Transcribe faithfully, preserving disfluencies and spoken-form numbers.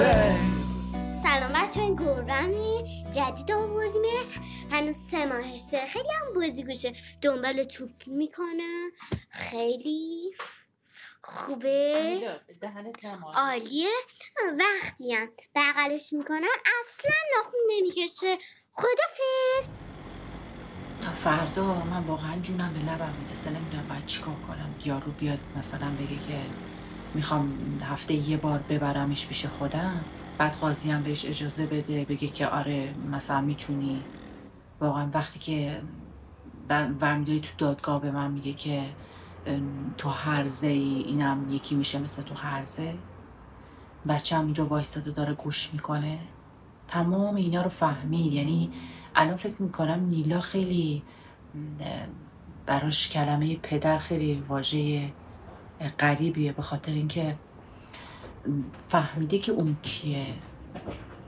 سلام بچه های گربمی جدید آوردیمش، هنوز سه ماهشه، خیلی هم بازی گوشه، دنبال توپ میکنه، خیلی خوبه، عالیه. وقتی هم بغلش میکنن اصلا ناخون نمیکشه. خدافظ. تا فردا من واقعا جونم به لبم میرسه، نمیدونم باید چیکار کنم. یارو بیاد مثلا بگه که میخوام هفته یه بار ببرمش پیش خودم، بعد قاضی هم بهش اجازه بده بگه که آره مثلا میتونی. واقعا وقتی که برمیداری تو دادگاه به من میگه که تو هرزه ای، اینم یکی میشه مثل تو هرزه. بچه هم اینجا وایستاده داره گوش میکنه، تمام اینا رو فهمید. یعنی الان فکر میکنم نیلا خیلی براش کلمه پدر خیلی واژه غریبیه، به خاطر اینکه فهمیده که اون کیه.